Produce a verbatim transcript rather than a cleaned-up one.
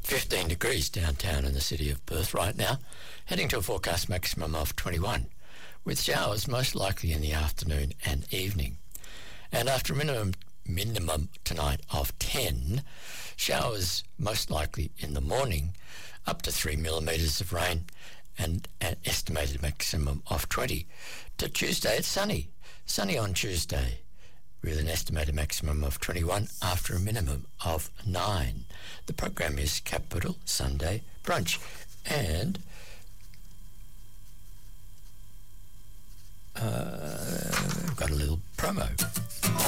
fifteen degrees downtown in the city of Perth right now, heading to a forecast maximum of twenty-one, with showers most likely in the afternoon and evening. And after a minimum, minimum tonight of ten, showers most likely in the morning, up to three millimetres of rain, and an estimated maximum of twenty. To Tuesday, it's sunny. Sunny on Tuesday, with an estimated maximum of twenty-one after a minimum of nine. The program is Capital Sunday Brunch. And uh, I've got a little promo.